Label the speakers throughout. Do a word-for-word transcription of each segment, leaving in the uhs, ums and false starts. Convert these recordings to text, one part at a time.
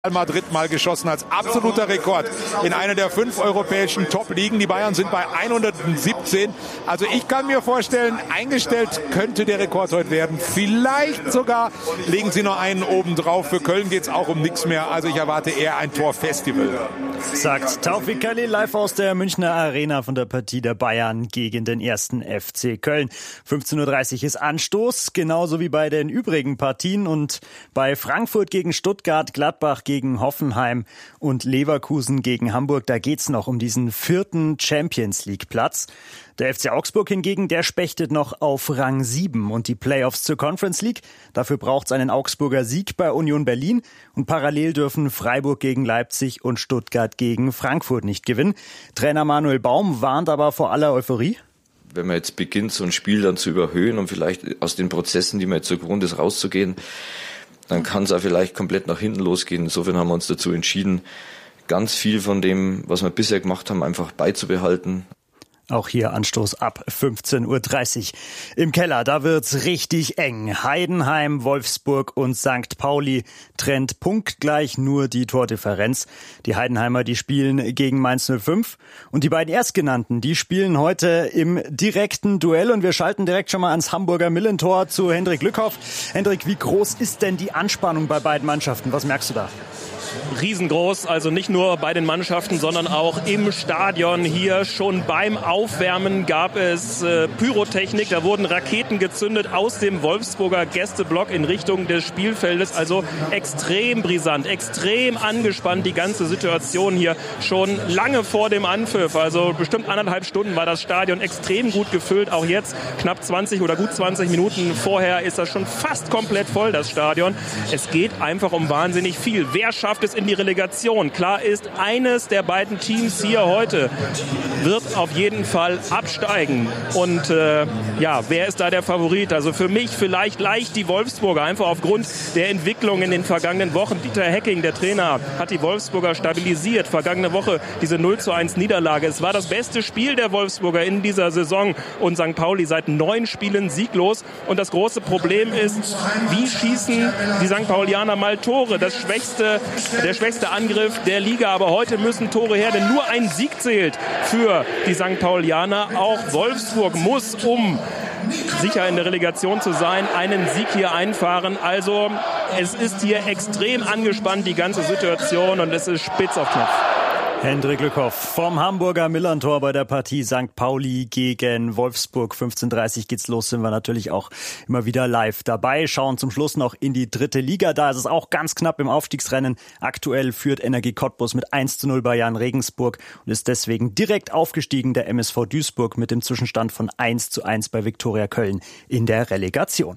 Speaker 1: Madrid mal geschossen als absoluter Rekord in einer der fünf europäischen Top-Ligen. Die Bayern sind bei hundertsiebzehn. Also ich kann mir vorstellen, eingestellt könnte der Rekord heute werden. Vielleicht sogar legen sie noch einen oben drauf. Für Köln geht es auch um nichts mehr. Also ich erwarte eher ein Torfestival.
Speaker 2: Sagt Taufik Khalil live aus der Münchner Arena von der Partie der Bayern gegen den ersten F C Köln. fünfzehn Uhr dreißig ist Anstoß, genauso wie bei den übrigen Partien. Und bei Frankfurt gegen Stuttgart, Gladbach gegen Hoffenheim und Leverkusen gegen Hamburg, da geht's noch um diesen vierten Champions-League-Platz. Der F C Augsburg hingegen, der spechtet noch auf Rang sieben und die Playoffs zur Conference League. Dafür braucht's einen Augsburger Sieg bei Union Berlin und parallel dürfen Freiburg gegen Leipzig und Stuttgart gegen Frankfurt nicht gewinnen. Trainer Manuel Baum warnt aber vor aller Euphorie.
Speaker 3: Wenn man jetzt beginnt, so ein Spiel dann zu überhöhen und vielleicht aus den Prozessen, die man jetzt so gewohnt ist, rauszugehen, dann kann es auch vielleicht komplett nach hinten losgehen. Insofern haben wir uns dazu entschieden, ganz viel von dem, was wir bisher gemacht haben, einfach beizubehalten.
Speaker 2: Auch hier Anstoß ab fünfzehn Uhr dreißig. Im Keller, da wird's richtig eng. Heidenheim, Wolfsburg und Sankt Pauli trennt punktgleich nur die Tordifferenz. Die Heidenheimer, die spielen gegen Mainz null fünf. Und die beiden Erstgenannten, die spielen heute im direkten Duell. Und wir schalten direkt schon mal ans Hamburger Millentor zu Hendrik Lückhoff. Hendrik, wie groß ist denn die Anspannung bei beiden Mannschaften? Was merkst du da?
Speaker 4: Riesengroß, also nicht nur bei den Mannschaften, sondern auch im Stadion hier. Schon beim Aufwärmen gab es äh, Pyrotechnik, da wurden Raketen gezündet aus dem Wolfsburger Gästeblock in Richtung des Spielfeldes. Also extrem brisant, extrem angespannt die ganze Situation hier. Schon lange vor dem Anpfiff, also bestimmt anderthalb Stunden war das Stadion extrem gut gefüllt. Auch jetzt, knapp zwanzig oder gut zwanzig Minuten vorher, ist das schon fast komplett voll, das Stadion. Es geht einfach um wahnsinnig viel. Wer schafft es in die Relegation? Klar ist, eines der beiden Teams hier heute wird auf jeden Fall absteigen. Und äh, ja, wer ist da der Favorit? Also für mich vielleicht leicht die Wolfsburger, einfach aufgrund der Entwicklung in den vergangenen Wochen. Dieter Hecking, der Trainer, hat die Wolfsburger stabilisiert. Vergangene Woche diese null zu eins Niederlage. Es war das beste Spiel der Wolfsburger in dieser Saison. Und Sankt Pauli seit neun Spielen sieglos. Und das große Problem ist, wie schießen die Sankt Paulianer mal Tore? Das schwächste Der schwächste Angriff der Liga, aber heute müssen Tore her, denn nur ein Sieg zählt für die Sankt Paulianer. Auch Wolfsburg muss, um sicher in der Relegation zu sein, einen Sieg hier einfahren. Also es ist hier extrem angespannt, die ganze Situation, und es ist spitz auf Knopf.
Speaker 2: Hendrik Lückhoff vom Hamburger Millantor bei der Partie Sankt Pauli gegen Wolfsburg. fünfzehn Uhr dreißig geht's los, sind wir natürlich auch immer wieder live dabei. Schauen zum Schluss noch in die dritte Liga. Da ist es auch ganz knapp im Aufstiegsrennen. Aktuell führt Energie Cottbus mit eins zu null bei Jan Regensburg und ist deswegen direkt aufgestiegen. Der M S V Duisburg mit dem Zwischenstand von eins zu eins bei Viktoria Köln in der Relegation.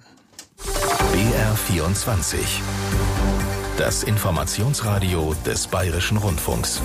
Speaker 5: B R vierundzwanzig. Das Informationsradio des Bayerischen Rundfunks.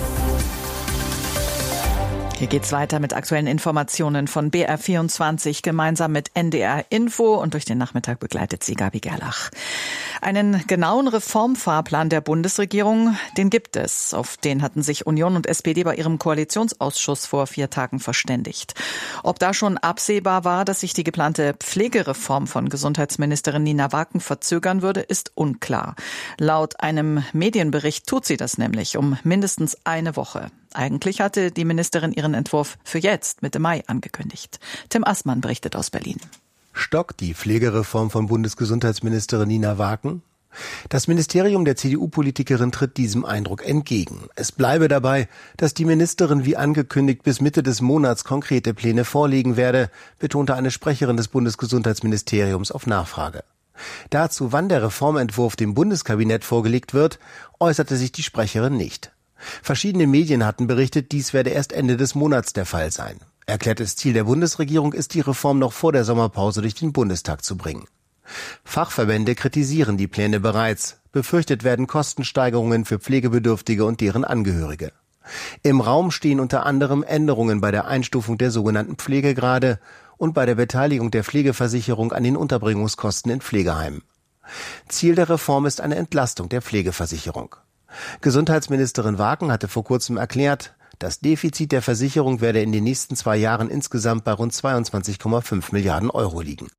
Speaker 6: Hier geht's weiter mit aktuellen Informationen von B R vierundzwanzig gemeinsam mit N D R Info, und durch den Nachmittag begleitet sie Gabi Gerlach. Einen genauen Reformfahrplan der Bundesregierung, den gibt es. Auf den hatten sich Union und S P D bei ihrem Koalitionsausschuss vor vier Tagen verständigt. Ob da schon absehbar war, dass sich die geplante Pflegereform von Gesundheitsministerin Nina Waken verzögern würde, ist unklar. Laut einem Medienbericht tut sie das nämlich um mindestens eine Woche. Eigentlich hatte die Ministerin ihren Entwurf für jetzt, Mitte Mai, angekündigt. Tim Assmann berichtet aus Berlin.
Speaker 7: Stockt die Pflegereform von Bundesgesundheitsministerin Nina Waken? Das Ministerium der C D U-Politikerin tritt diesem Eindruck entgegen. Es bleibe dabei, dass die Ministerin wie angekündigt bis Mitte des Monats konkrete Pläne vorlegen werde, betonte eine Sprecherin des Bundesgesundheitsministeriums auf Nachfrage. Dazu, wann der Reformentwurf dem Bundeskabinett vorgelegt wird, äußerte sich die Sprecherin nicht. Verschiedene Medien hatten berichtet, dies werde erst Ende des Monats der Fall sein. Erklärtes Ziel der Bundesregierung ist, die Reform noch vor der Sommerpause durch den Bundestag zu bringen. Fachverbände kritisieren die Pläne bereits. Befürchtet werden Kostensteigerungen für Pflegebedürftige und deren Angehörige. Im Raum stehen unter anderem Änderungen bei der Einstufung der sogenannten Pflegegrade und bei der Beteiligung der Pflegeversicherung an den Unterbringungskosten in Pflegeheimen. Ziel der Reform ist eine Entlastung der Pflegeversicherung. Gesundheitsministerin Waken hatte vor kurzem erklärt, das Defizit der Versicherung werde in den nächsten zwei Jahren insgesamt bei rund zweiundzwanzig Komma fünf Milliarden Euro liegen.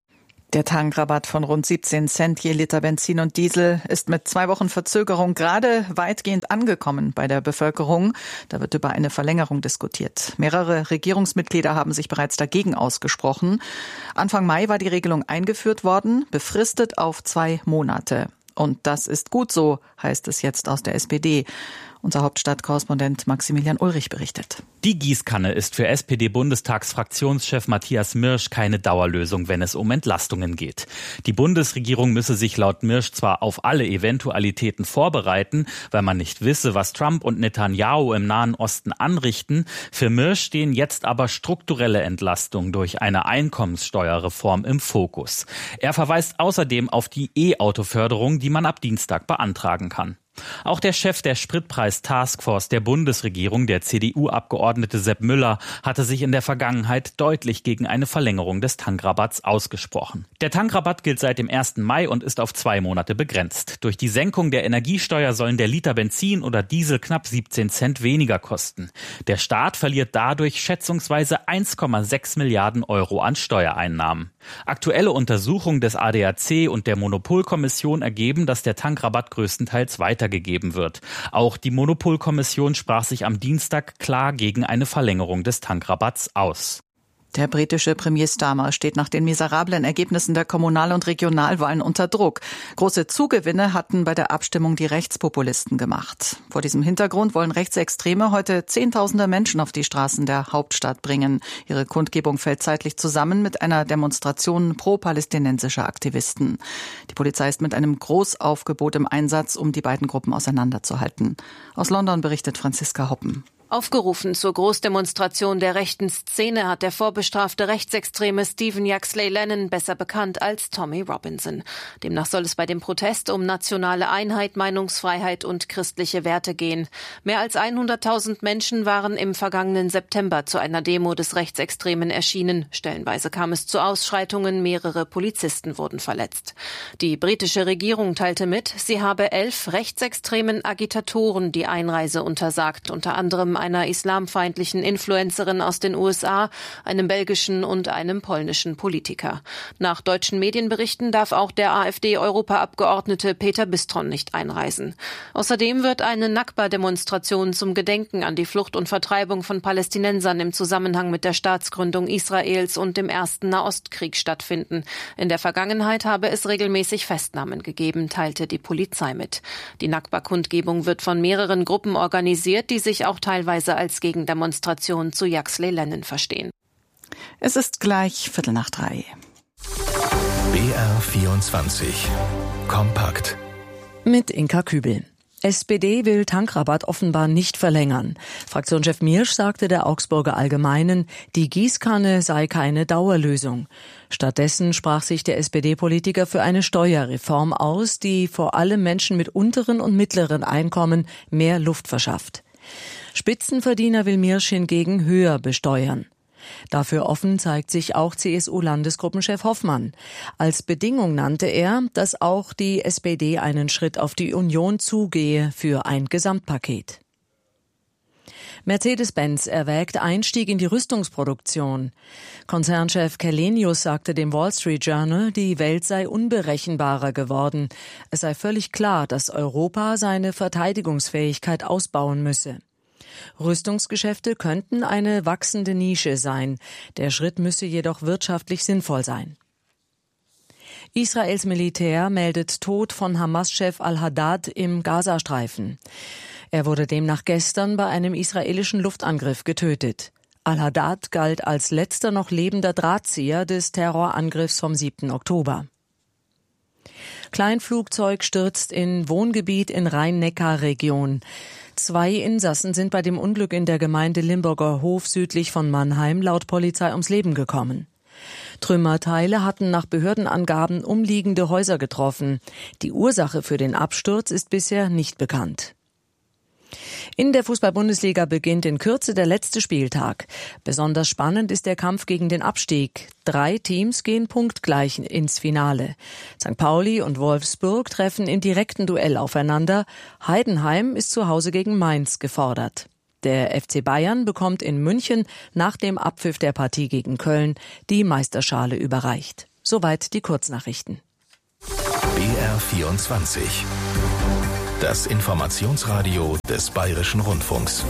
Speaker 6: Der Tankrabatt von rund siebzehn Cent je Liter Benzin und Diesel ist mit zwei Wochen Verzögerung gerade weitgehend angekommen bei der Bevölkerung. Da wird über eine Verlängerung diskutiert. Mehrere Regierungsmitglieder haben sich bereits dagegen ausgesprochen. Anfang Mai war die Regelung eingeführt worden, befristet auf zwei Monate. Und das ist gut so, heißt es jetzt aus der S P D. Unser Hauptstadtkorrespondent Maximilian Ulrich berichtet.
Speaker 8: Die Gießkanne ist für S P D-Bundestagsfraktionschef Matthias Mirsch keine Dauerlösung, wenn es um Entlastungen geht. Die Bundesregierung müsse sich laut Mirsch zwar auf alle Eventualitäten vorbereiten, weil man nicht wisse, was Trump und Netanyahu im Nahen Osten anrichten. Für Mirsch stehen jetzt aber strukturelle Entlastungen durch eine Einkommenssteuerreform im Fokus. Er verweist außerdem auf die E-Auto-Förderung, die man ab Dienstag beantragen kann. Auch der Chef der Spritpreis-Taskforce der Bundesregierung, der C D U-Abgeordnete Sepp Müller, hatte sich in der Vergangenheit deutlich gegen eine Verlängerung des Tankrabatts ausgesprochen. Der Tankrabatt gilt seit dem ersten Mai und ist auf zwei Monate begrenzt. Durch die Senkung der Energiesteuer sollen der Liter Benzin oder Diesel knapp siebzehn Cent weniger kosten. Der Staat verliert dadurch schätzungsweise eins Komma sechs Milliarden Euro an Steuereinnahmen. Aktuelle Untersuchungen des A D A C und der Monopolkommission ergeben, dass der Tankrabatt größtenteils weitergegeben wird. Auch die Monopolkommission sprach sich am Dienstag klar gegen eine Verlängerung des Tankrabatts aus.
Speaker 6: Der britische Premier Starmer steht nach den miserablen Ergebnissen der Kommunal- und Regionalwahlen unter Druck. Große Zugewinne hatten bei der Abstimmung die Rechtspopulisten gemacht. Vor diesem Hintergrund wollen Rechtsextreme heute Zehntausende Menschen auf die Straßen der Hauptstadt bringen. Ihre Kundgebung fällt zeitlich zusammen mit einer Demonstration pro-palästinensischer Aktivisten. Die Polizei ist mit einem Großaufgebot im Einsatz, um die beiden Gruppen auseinanderzuhalten. Aus London berichtet Franziska Hoppen.
Speaker 9: Aufgerufen zur Großdemonstration der rechten Szene hat der vorbestrafte Rechtsextreme Stephen Yaxley Lennon, besser bekannt als Tommy Robinson. Demnach soll es bei dem Protest um nationale Einheit, Meinungsfreiheit und christliche Werte gehen. Mehr als hunderttausend Menschen waren im vergangenen September zu einer Demo des Rechtsextremen erschienen. Stellenweise kam es zu Ausschreitungen, mehrere Polizisten wurden verletzt. Die britische Regierung teilte mit, sie habe elf rechtsextremen Agitatoren die Einreise untersagt, unter anderem einer islamfeindlichen Influencerin aus den U S A, einem belgischen und einem polnischen Politiker. Nach deutschen Medienberichten darf auch der AfD-Europaabgeordnete Peter Bistron nicht einreisen. Außerdem wird eine Nakba-Demonstration zum Gedenken an die Flucht und Vertreibung von Palästinensern im Zusammenhang mit der Staatsgründung Israels und dem ersten Nahostkrieg stattfinden. In der Vergangenheit habe es regelmäßig Festnahmen gegeben, teilte die Polizei mit. Die Nakba-Kundgebung wird von mehreren Gruppen organisiert, die sich auch teilweise als Gegendemonstration zu Yaxley Lennon verstehen.
Speaker 6: Es ist gleich Viertel nach drei.
Speaker 5: B R vierundzwanzig. Kompakt.
Speaker 10: Mit Inka Kübel. S P D will Tankrabatt offenbar nicht verlängern. Fraktionschef Mirsch sagte der Augsburger Allgemeinen, die Gießkanne sei keine Dauerlösung. Stattdessen sprach sich der S P D-Politiker für eine Steuerreform aus, die vor allem Menschen mit unteren und mittleren Einkommen mehr Luft verschafft. Spitzenverdiener will Mirsch hingegen höher besteuern. Dafür offen zeigt sich auch C S U-Landesgruppenchef Hoffmann. Als Bedingung nannte er, dass auch die S P D einen Schritt auf die Union zugehe für ein Gesamtpaket. Mercedes-Benz erwägt Einstieg in die Rüstungsproduktion. Konzernchef Källenius sagte dem Wall Street Journal, die Welt sei unberechenbarer geworden. Es sei völlig klar, dass Europa seine Verteidigungsfähigkeit ausbauen müsse. Rüstungsgeschäfte könnten eine wachsende Nische sein. Der Schritt müsse jedoch wirtschaftlich sinnvoll sein. Israels Militär meldet Tod von Hamas-Chef al-Haddad im Gazastreifen. Er wurde demnach gestern bei einem israelischen Luftangriff getötet. Al-Haddad galt als letzter noch lebender Drahtzieher des Terrorangriffs vom siebten Oktober. Kleinflugzeug stürzt in Wohngebiet in Rhein-Neckar-Region. Zwei Insassen sind bei dem Unglück in der Gemeinde Limburger Hof südlich von Mannheim laut Polizei ums Leben gekommen. Trümmerteile hatten nach Behördenangaben umliegende Häuser getroffen. Die Ursache für den Absturz ist bisher nicht bekannt. In der Fußball-Bundesliga beginnt in Kürze der letzte Spieltag. Besonders spannend ist der Kampf gegen den Abstieg. Drei Teams gehen punktgleich ins Finale. Sankt Pauli und Wolfsburg treffen im direkten Duell aufeinander. Heidenheim ist zu Hause gegen Mainz gefordert. Der F C Bayern bekommt in München nach dem Abpfiff der Partie gegen Köln die Meisterschale überreicht. Soweit die Kurznachrichten.
Speaker 5: B R vierundzwanzig. Das Informationsradio des Bayerischen Rundfunks.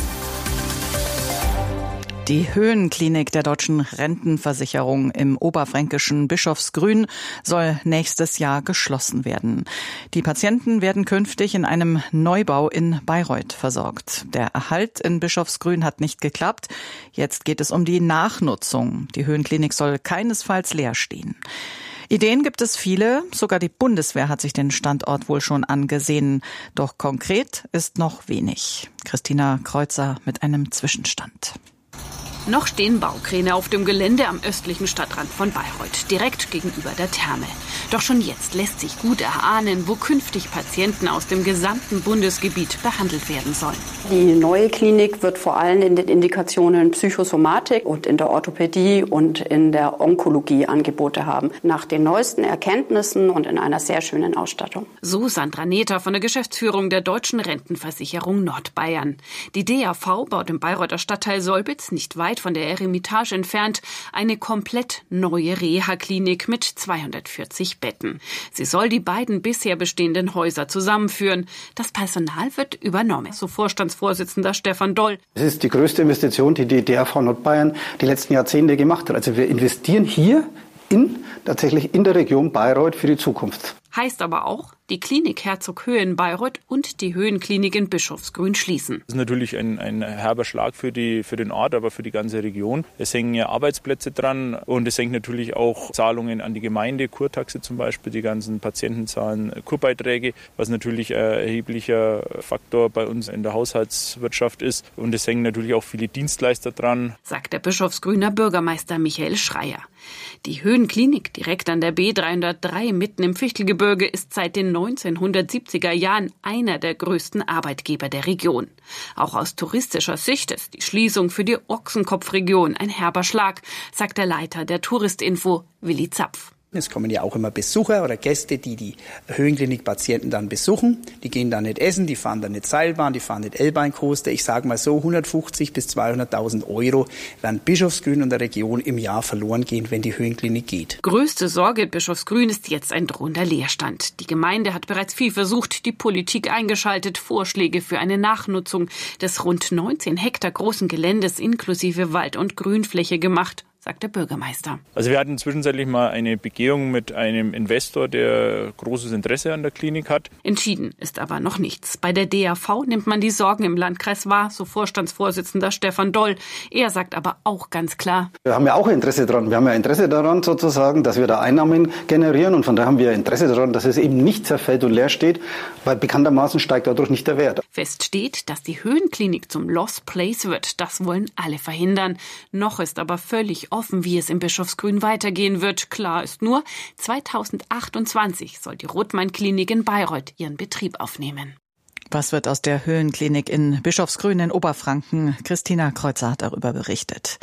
Speaker 6: Die Höhenklinik der Deutschen Rentenversicherung im oberfränkischen Bischofsgrün soll nächstes Jahr geschlossen werden. Die Patienten werden künftig in einem Neubau in Bayreuth versorgt. Der Erhalt in Bischofsgrün hat nicht geklappt. Jetzt geht es um die Nachnutzung. Die Höhenklinik soll keinesfalls leer stehen. Ideen gibt es viele, sogar die Bundeswehr hat sich den Standort wohl schon angesehen. Doch konkret ist noch wenig. Christina Kreuzer mit einem Zwischenstand.
Speaker 11: Noch stehen Baukräne auf dem Gelände am östlichen Stadtrand von Bayreuth, direkt gegenüber der Therme. Doch schon jetzt lässt sich gut erahnen, wo künftig Patienten aus dem gesamten Bundesgebiet behandelt werden sollen.
Speaker 12: Die neue Klinik wird vor allem in den Indikationen Psychosomatik und in der Orthopädie und in der Onkologie Angebote haben. Nach den neuesten Erkenntnissen und in einer sehr schönen Ausstattung.
Speaker 11: So Sandra Nether von der Geschäftsführung der Deutschen Rentenversicherung Nordbayern. Die D A V baut im Bayreuther Stadtteil Solbitz, nicht weit von der Eremitage entfernt, eine komplett neue Reha-Klinik mit zweihundertvierzig Betten. Sie soll die beiden bisher bestehenden Häuser zusammenführen. Das Personal wird übernommen, so Vorstandsvorsitzender Stefan Doll.
Speaker 13: Es ist die größte Investition, die die D A V Nordbayern die letzten Jahrzehnte gemacht hat. Also wir investieren hier in, tatsächlich in der Region Bayreuth für die Zukunft.
Speaker 11: Heißt aber auch, die Klinik Herzog Höhe in Bayreuth und die Höhenklinik in Bischofsgrün schließen.
Speaker 14: Das ist natürlich ein, ein herber Schlag für, die, für den Ort, aber für die ganze Region. Es hängen ja Arbeitsplätze dran und es hängt natürlich auch Zahlungen an die Gemeinde, Kurtaxe zum Beispiel, die ganzen Patienten zahlen Kurbeiträge, was natürlich ein erheblicher Faktor bei uns in der Haushaltswirtschaft ist. Und es hängen natürlich auch viele Dienstleister dran,
Speaker 11: sagt der Bischofsgrüner Bürgermeister Michael Schreier. Die Höhenklinik direkt an der B dreihundertdrei mitten im Fichtelgebirge ist seit den neunzehnhundertsiebziger Jahren einer der größten Arbeitgeber der Region. Auch aus touristischer Sicht ist die Schließung für die Ochsenkopfregion ein herber Schlag, sagt der Leiter der Touristinfo, Willi Zapf.
Speaker 15: Es kommen ja auch immer Besucher oder Gäste, die die Höhenklinik-Patienten dann besuchen. Die gehen dann nicht essen, die fahren dann nicht Seilbahn, die fahren nicht L-Bahn-Coaster. Ich sage mal so, hundertfünfzig bis zweihunderttausend Euro werden Bischofsgrün und der Region im Jahr verloren gehen, wenn die Höhenklinik geht.
Speaker 11: Größte Sorge in Bischofsgrün ist jetzt ein drohender Leerstand. Die Gemeinde hat bereits viel versucht, die Politik eingeschaltet, Vorschläge für eine Nachnutzung des rund neunzehn Hektar großen Geländes inklusive Wald- und Grünfläche gemacht, sagt der Bürgermeister.
Speaker 14: Also wir hatten zwischenzeitlich mal eine Begehung mit einem Investor, der großes Interesse an der Klinik hat.
Speaker 11: Entschieden ist aber noch nichts. Bei der D A V nimmt man die Sorgen im Landkreis wahr, so Vorstandsvorsitzender Stefan Doll. Er sagt aber auch ganz klar:
Speaker 13: Wir haben ja auch Interesse daran. Wir haben ja Interesse daran sozusagen, dass wir da Einnahmen generieren und von daher haben wir Interesse daran, dass es eben nicht zerfällt und leer steht, weil bekanntermaßen steigt dadurch nicht der Wert.
Speaker 11: Fest steht, dass die Höhenklinik zum Lost Place wird. Das wollen alle verhindern. Noch ist aber völlig offen, wie es im Bischofsgrün weitergehen wird. Klar ist nur, zweitausendachtundzwanzig soll die Rothmann-Klinik in Bayreuth ihren Betrieb aufnehmen.
Speaker 6: Was wird aus der Höhenklinik in Bischofsgrün in Oberfranken? Christina Kreuzer hat darüber berichtet.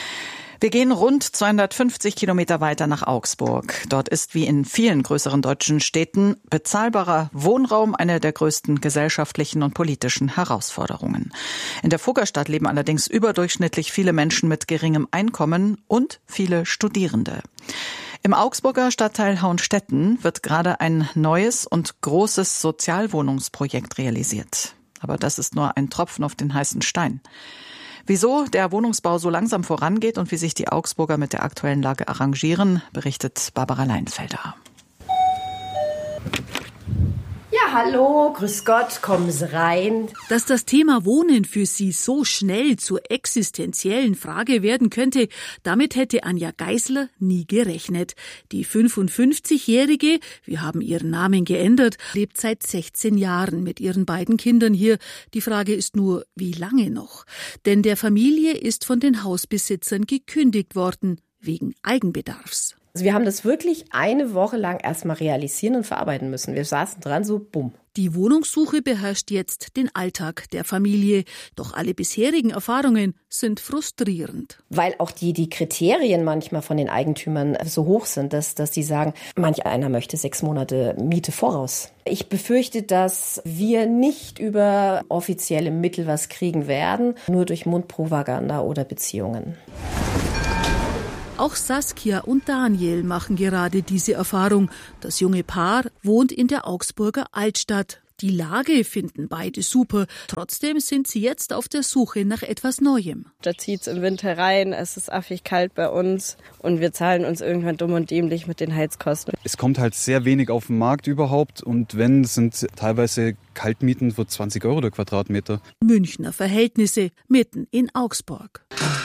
Speaker 6: Wir gehen rund zweihundertfünfzig Kilometer weiter nach Augsburg. Dort ist wie in vielen größeren deutschen Städten bezahlbarer Wohnraum eine der größten gesellschaftlichen und politischen Herausforderungen. In der Fuggerstadt leben allerdings überdurchschnittlich viele Menschen mit geringem Einkommen und viele Studierende. Im Augsburger Stadtteil Hauenstetten wird gerade ein neues und großes Sozialwohnungsprojekt realisiert. Aber das ist nur ein Tropfen auf den heißen Stein. Wieso der Wohnungsbau so langsam vorangeht und wie sich die Augsburger mit der aktuellen Lage arrangieren, berichtet Barbara Leinfelder.
Speaker 16: Ja, hallo, grüß Gott, kommen Sie rein.
Speaker 17: Dass das Thema Wohnen für Sie so schnell zur existenziellen Frage werden könnte, damit hätte Anja Geisler nie gerechnet. Die fünfundfünfzigjährige, wir haben ihren Namen geändert, lebt seit sechzehn Jahren mit ihren beiden Kindern hier. Die Frage ist nur, wie lange noch? Denn der Familie ist von den Hausbesitzern gekündigt worden, wegen Eigenbedarfs.
Speaker 16: Also wir haben das wirklich eine Woche lang erstmal realisieren und verarbeiten müssen. Wir saßen dran, so bumm.
Speaker 17: Die Wohnungssuche beherrscht jetzt den Alltag der Familie. Doch alle bisherigen Erfahrungen sind frustrierend.
Speaker 16: Weil auch die, die Kriterien manchmal von den Eigentümern so hoch sind, dass, dass die sagen, manch einer möchte sechs Monate Miete voraus. Ich befürchte, dass wir nicht über offizielle Mittel was kriegen werden, nur durch Mundpropaganda oder Beziehungen.
Speaker 17: Auch Saskia und Daniel machen gerade diese Erfahrung. Das junge Paar wohnt in der Augsburger Altstadt. Die Lage finden beide super. Trotzdem sind sie jetzt auf der Suche nach etwas Neuem.
Speaker 18: Da zieht's im Winter rein, es ist affig kalt bei uns und wir zahlen uns irgendwann dumm und dämlich mit den Heizkosten.
Speaker 19: Es kommt halt sehr wenig auf den Markt überhaupt und wenn, sind teilweise Kaltmieten für zwanzig Euro der Quadratmeter.
Speaker 17: Münchner Verhältnisse mitten in Augsburg.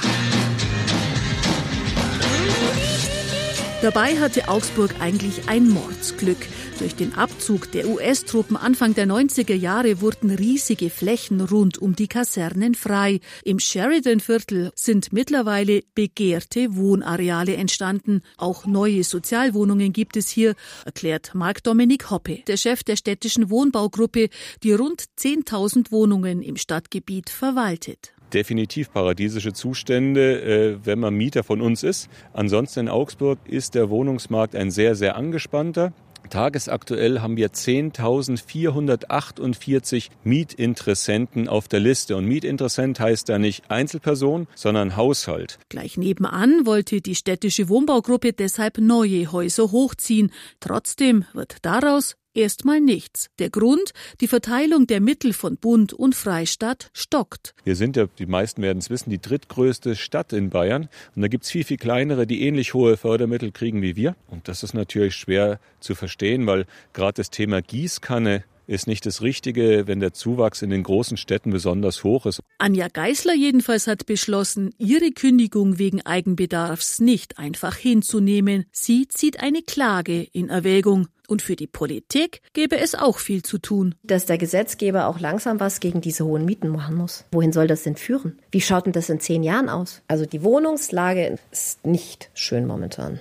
Speaker 17: Dabei hatte Augsburg eigentlich ein Mordsglück. Durch den Abzug der U S-Truppen Anfang der neunziger Jahre wurden riesige Flächen rund um die Kasernen frei. Im Sheridan-Viertel sind mittlerweile begehrte Wohnareale entstanden. Auch neue Sozialwohnungen gibt es hier, erklärt Marc-Dominik Hoppe, der Chef der städtischen Wohnbaugruppe, die rund zehntausend Wohnungen im Stadtgebiet verwaltet.
Speaker 20: Definitiv paradiesische Zustände, wenn man Mieter von uns ist. Ansonsten in Augsburg ist der Wohnungsmarkt ein sehr, sehr angespannter. Tagesaktuell haben wir zehntausendvierhundertachtundvierzig Mietinteressenten auf der Liste. Und Mietinteressent heißt da nicht Einzelperson, sondern Haushalt.
Speaker 17: Gleich nebenan wollte die städtische Wohnbaugruppe deshalb neue Häuser hochziehen. Trotzdem wird daraus erstmal nichts. Der Grund, die Verteilung der Mittel von Bund und Freistaat stockt.
Speaker 20: Wir sind ja, die meisten werden es wissen, die drittgrößte Stadt in Bayern. Und da gibt es viel, viel kleinere, die ähnlich hohe Fördermittel kriegen wie wir. Und das ist natürlich schwer zu verstehen, weil gerade das Thema Gießkanne ist nicht das Richtige, wenn der Zuwachs in den großen Städten besonders hoch ist.
Speaker 17: Anja Geisler jedenfalls hat beschlossen, ihre Kündigung wegen Eigenbedarfs nicht einfach hinzunehmen. Sie zieht eine Klage in Erwägung. Und für die Politik gäbe es auch viel zu tun.
Speaker 16: Dass der Gesetzgeber auch langsam was gegen diese hohen Mieten machen muss. Wohin soll das denn führen? Wie schaut denn das in zehn Jahren aus? Also die Wohnungslage ist nicht schön momentan.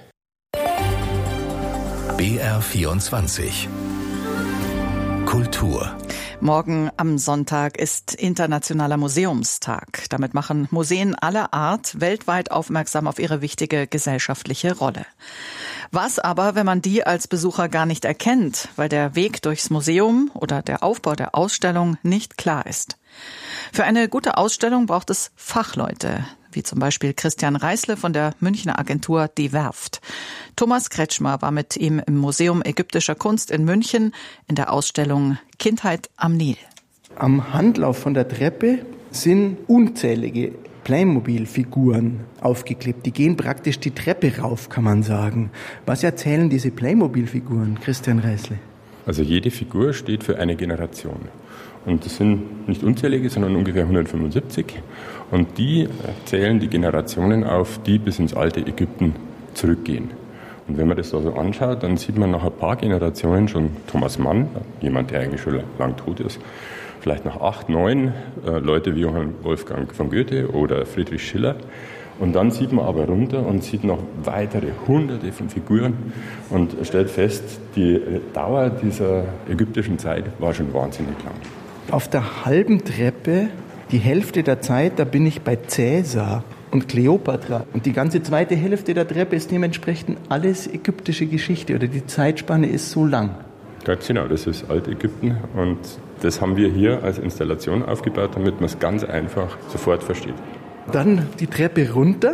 Speaker 5: B R vierundzwanzig Kultur.
Speaker 6: Morgen am Sonntag ist Internationaler Museumstag. Damit machen Museen aller Art weltweit aufmerksam auf ihre wichtige gesellschaftliche Rolle. Was aber, wenn man die als Besucher gar nicht erkennt, weil der Weg durchs Museum oder der Aufbau der Ausstellung nicht klar ist? Für eine gute Ausstellung braucht es Fachleute, wie zum Beispiel Christian Reißle von der Münchner Agentur Die Werft. Thomas Kretschmer war mit ihm im Museum Ägyptischer Kunst in München in der Ausstellung Kindheit am Nil.
Speaker 21: Am Handlauf von der Treppe sind unzählige Playmobil-Figuren aufgeklebt. Die gehen praktisch die Treppe rauf, kann man sagen. Was erzählen diese Playmobil-Figuren, Christian Reißle?
Speaker 22: Also jede Figur steht für eine Generation. Und das sind nicht unzählige, sondern ungefähr hundertfünfundsiebzig. Und die zählen die Generationen auf, die bis ins alte Ägypten zurückgehen. Und wenn man das da so anschaut, dann sieht man nach ein paar Generationen schon Thomas Mann, jemand, der eigentlich schon lang tot ist, vielleicht noch acht, neun äh, Leute wie Johann Wolfgang von Goethe oder Friedrich Schiller. Und dann sieht man aber runter und sieht noch weitere hunderte von Figuren und stellt fest, die Dauer dieser ägyptischen Zeit war schon wahnsinnig lang.
Speaker 21: Auf der halben Treppe, die Hälfte der Zeit, da bin ich bei Cäsar und Kleopatra. Und die ganze zweite Hälfte der Treppe ist dementsprechend alles ägyptische Geschichte oder die Zeitspanne ist so lang.
Speaker 22: Ganz genau, das ist Altägypten und das haben wir hier als Installation aufgebaut, damit man es ganz einfach sofort versteht.
Speaker 21: Dann die Treppe runter.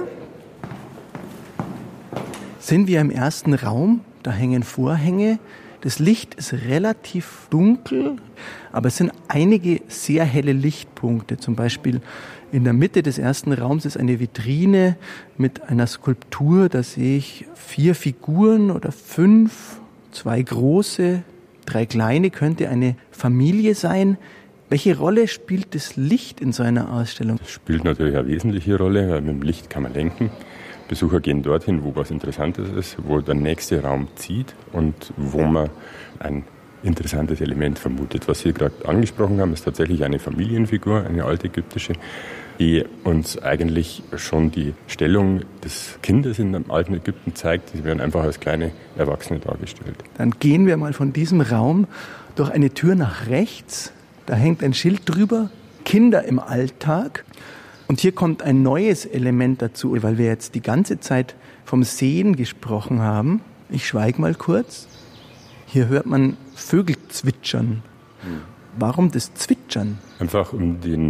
Speaker 21: Sind wir im ersten Raum, da hängen Vorhänge. Das Licht ist relativ dunkel, aber es sind einige sehr helle Lichtpunkte. Zum Beispiel in der Mitte des ersten Raums ist eine Vitrine mit einer Skulptur. Da sehe ich vier Figuren oder fünf, zwei große, drei kleine, könnte eine Familie sein. Welche Rolle spielt das Licht in so einer Ausstellung?
Speaker 22: Das spielt natürlich eine wesentliche Rolle, weil mit dem Licht kann man lenken. Besucher gehen dorthin, wo was Interessantes ist, wo der nächste Raum zieht und wo man ein interessantes Element vermutet. Was Sie gerade angesprochen haben, ist tatsächlich eine Familienfigur, eine altägyptische, die uns eigentlich schon die Stellung des Kindes in dem alten Ägypten zeigt. Sie werden einfach als kleine Erwachsene dargestellt.
Speaker 21: Dann gehen wir mal von diesem Raum durch eine Tür nach rechts. Da hängt ein Schild drüber, Kinder im Alltag. Und hier kommt ein neues Element dazu, weil wir jetzt die ganze Zeit vom Sehen gesprochen haben. Ich schweige mal kurz. Hier hört man Vögel zwitschern. Warum das Zwitschern?
Speaker 22: Einfach um den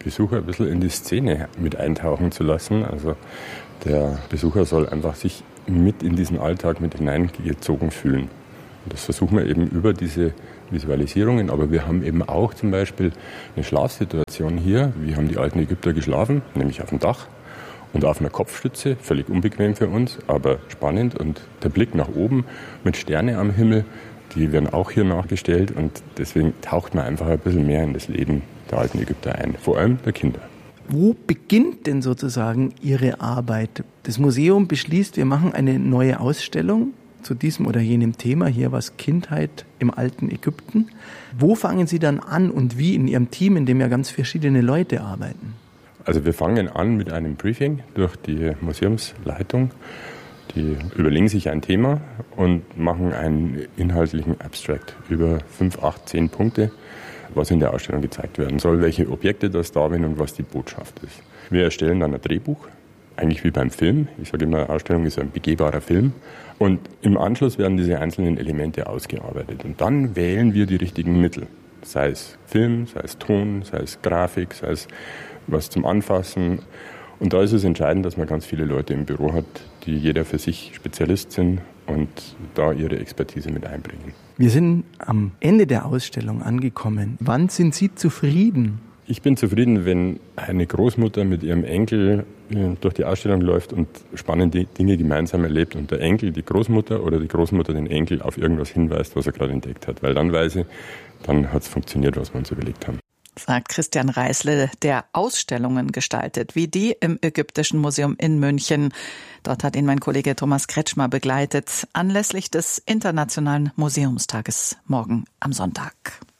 Speaker 22: Besucher ein bisschen in die Szene mit eintauchen zu lassen. Also der Besucher soll einfach sich mit in diesen Alltag mit hineingezogen fühlen. Und das versuchen wir eben über diese Visualisierungen. Aber wir haben eben auch zum Beispiel eine Schlafsituation hier. Wie haben die alten Ägypter geschlafen? Nämlich auf dem Dach und auf einer Kopfstütze. Völlig unbequem für uns, aber spannend. Und der Blick nach oben mit Sterne am Himmel, die werden auch hier nachgestellt. Und deswegen taucht man einfach ein bisschen mehr in das Leben der alten Ägypter ein, vor allem der Kinder.
Speaker 21: Wo beginnt denn sozusagen Ihre Arbeit? Das Museum beschließt, wir machen eine neue Ausstellung zu diesem oder jenem Thema. Hier war es Kindheit im alten Ägypten. Wo fangen Sie dann an und wie in Ihrem Team, in dem ja ganz verschiedene Leute arbeiten?
Speaker 22: Also wir fangen an mit einem Briefing durch die Museumsleitung. Die überlegen sich ein Thema und machen einen inhaltlichen Abstract über fünf, acht, zehn Punkte, was in der Ausstellung gezeigt werden soll, welche Objekte das da sind und was die Botschaft ist. Wir erstellen dann ein Drehbuch, eigentlich wie beim Film. Ich sage immer, eine Ausstellung ist ein begehbarer Film. Und im Anschluss werden diese einzelnen Elemente ausgearbeitet. Und dann wählen wir die richtigen Mittel. Sei es Film, sei es Ton, sei es Grafik, sei es was zum Anfassen. Und da ist es entscheidend, dass man ganz viele Leute im Büro hat, die jeder für sich Spezialist sind und da ihre Expertise mit einbringen.
Speaker 21: Wir sind am Ende der Ausstellung angekommen. Wann sind Sie zufrieden?
Speaker 22: Ich bin zufrieden, wenn eine Großmutter mit ihrem Enkel durch die Ausstellung läuft und spannende Dinge gemeinsam erlebt und der Enkel die Großmutter oder die Großmutter den Enkel auf irgendwas hinweist, was er gerade entdeckt hat. Weil dann weiß ich, dann hat es funktioniert, was wir uns überlegt haben.
Speaker 6: Sagt Christian Reisle, der Ausstellungen gestaltet, wie die im Ägyptischen Museum in München. Dort hat ihn mein Kollege Thomas Kretschmer begleitet, anlässlich des Internationalen Museumstages morgen am Sonntag.